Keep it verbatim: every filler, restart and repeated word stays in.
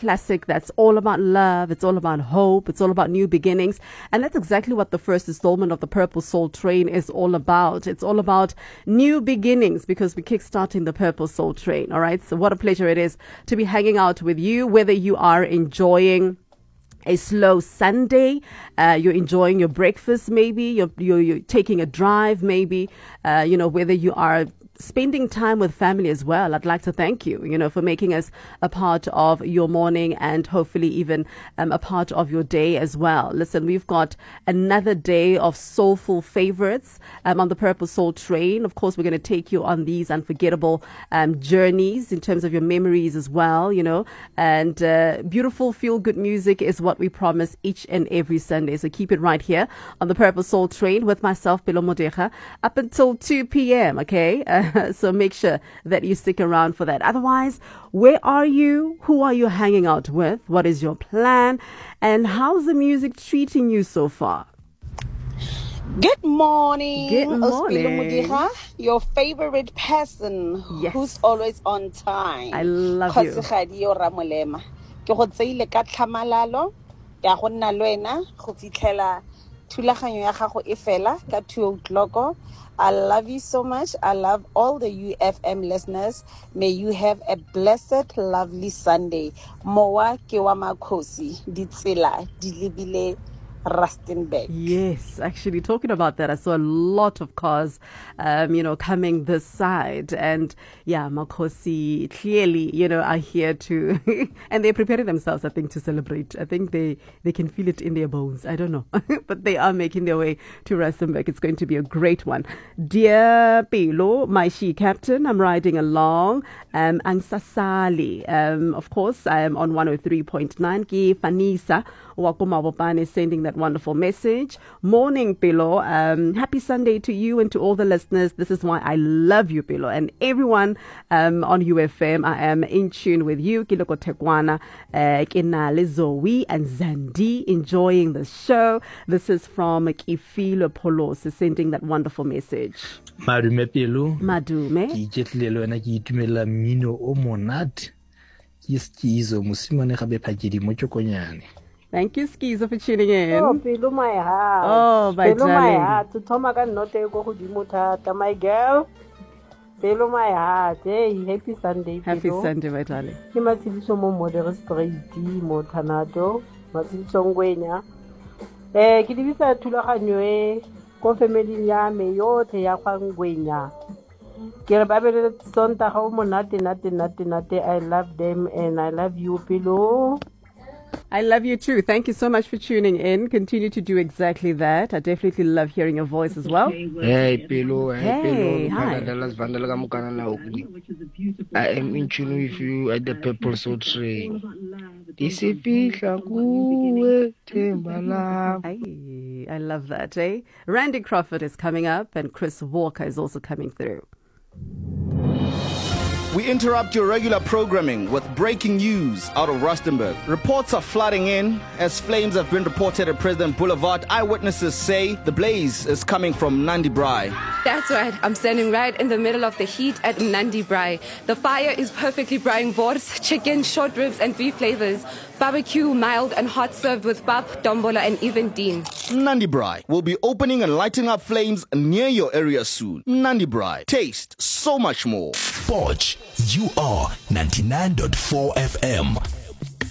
classic that's all about love, it's all about hope, it's all about new beginnings. And that's exactly what the first installment of the Purple Soul Train is all about. It's all about new beginnings because we're kickstarting the Purple Soul Train. All right. So what a pleasure it is to be hanging out with you, whether you are enjoying a slow Sunday, uh, you're enjoying your breakfast, maybe you're, you're, you're taking a drive, maybe, uh, you know, whether you are spending time with family as well. I'd like to thank you, you know, for making us a part of your morning and hopefully even um, a part of your day as well. Listen, we've got another day of soulful favorites um, on the Purple Soul Train. Of course, we're going to take you on these unforgettable um, journeys in terms of your memories as well, you know, and uh, beautiful feel-good music is what we promise each and every Sunday. So keep it right here on the Purple Soul Train with myself, Pelo Modeja, up until two p.m., okay? Uh, so make sure that you stick around for that. Otherwise, where are you? Who are you hanging out with? What is your plan? And how's the music treating you so far? Good morning. Good morning. Mudiha, your favorite person Yes. who's always on time. I love you. Kgosigadi yo Ramolema. Ke go tseile ka tlhamalalo ya go nna le wena go fitlhela thulaganyo ya gago e fela ka two o'clock. I love you so much. I love all the U F M listeners. May you have a blessed, lovely Sunday. Moa ke wa makhosi di tsela di lebile Rustenburg. Yes, actually, talking about that, I saw a lot of cars, um, you know, coming this side. And yeah, Makosi clearly, you know, are here to, and they're preparing themselves, I think, to celebrate. I think they, they can feel it in their bones. I don't know. But they are making their way to Rustenburg. It's going to be a great one. Dear Pelo, my she captain, I'm riding along. Um, Angsasali. Um, of course, I am on one oh three point nine. Ki Fanisa Wakumabopane is sending that wonderful message. Morning, Pelo. Um, happy Sunday to you and to all the listeners. This is why I love you, Pelo, and everyone um, on U F M. I am in tune with you. Kiloko Tekwana, Kinale Zoe, and Zandi enjoying the show. This is from Kifilo Polos is sending that wonderful message. Madume Pelo. Madume. Ki iketlelo na ki itumela mmino o monate. Ki Skizo mosimane gabe phakedi mo tshokonyane. Thank you, Skizo, for tuning in. Oh, Pelo my heart. Oh, my Pelo darling. my heart. To Toma ka note go godimo thata, my girl. Pelo my heart. Hey, happy Sunday, Pelo. Happy Sunday, my darling. Ke matsidiso mo Modern Street mo Thanato, matsidiso ngwenya. Eh, ke dibisa thulaganyo e ko family ya me yotlhe ya kwa ngwenya. Ke re ba bele Sontaga o monate nate nate nate. I love them and I love you, Pelo. I love you too. Thank you so much for tuning in. Continue to do exactly that. I definitely love hearing your voice as well. Hey, Pelo. Hey, Hey, Pelo. hi. Dallas Vandala Mukana Laukuni. I am in tune with you at the Purple Soul Train. Isipihla kuwe tembala. Hey, I love that, eh? Randy Crawford is coming up and Chris Walker is also coming through. We interrupt your regular programming with breaking news out of Rustenburg. Reports are flooding in as flames have been reported at President Boulevard. Eyewitnesses say the blaze is coming from Nandi Braai. That's right. I'm standing right in the middle of the heat at Nandi Braai. The fire is perfectly braaiing boards, chicken, short ribs, and beef flavors. Barbecue, mild and hot, served with pap, dombola, and even dean. Nandi Braai will be opening and lighting up flames near your area soon. Nandi Braai. Taste so much more. Forge, you are ninety-nine point four F M.